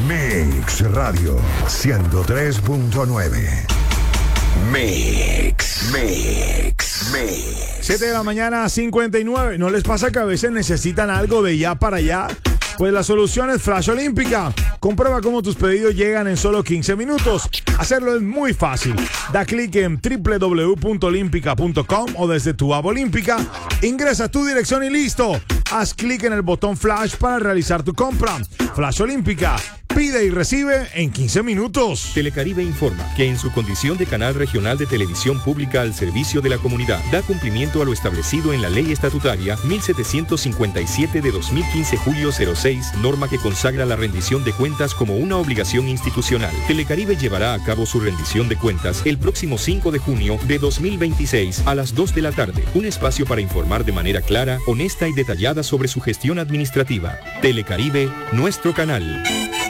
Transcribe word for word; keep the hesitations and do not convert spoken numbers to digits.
Mix Radio ciento tres punto nueve. Mix, Mix, Mix. siete de la mañana, cincuenta y nueve. ¿No les pasa que a veces necesitan algo de ya para allá? Pues la solución es Flash Olímpica. Comprueba cómo tus pedidos llegan en solo quince minutos. Hacerlo es muy fácil. Da clic en doble u doble u doble u punto olímpica punto com o desde tu app Olímpica. Ingresa tu dirección y listo. Haz clic en el botón Flash para realizar tu compra. Flash Olímpica. Pide y recibe en quince minutos. Telecaribe informa que en su condición de canal regional de televisión pública al servicio de la comunidad, da cumplimiento a lo establecido en la Ley Estatutaria mil setecientos cincuenta y siete de dos mil quince julio cero seis, norma que consagra la rendición de cuentas como una obligación institucional. Telecaribe llevará a cabo su rendición de cuentas el próximo cinco de junio de dos mil veintiséis a las dos de la tarde. Un espacio para informar de manera clara, honesta y detallada sobre su gestión administrativa. Telecaribe, nuestro canal.